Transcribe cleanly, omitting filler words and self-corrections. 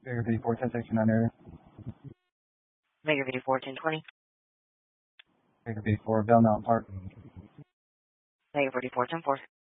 Baker V4 1069 area. Baker V4 1020. Baker V4 Bell Mountain Park. Baker 44 10-4.